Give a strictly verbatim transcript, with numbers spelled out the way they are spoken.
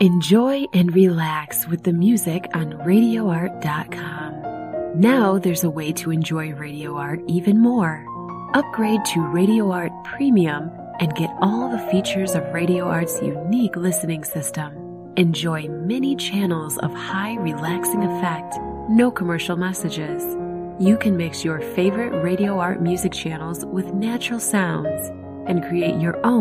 Enjoy and relax with the music on radio art dot com. Now there's a way to enjoy Radio Art even more. Upgrade to Radio Art Premium and get all the features of Radio Art's unique listening system. Enjoy many channels of high relaxing effect, no commercial messages. You can mix your favorite Radio Art music channels with natural sounds and create your own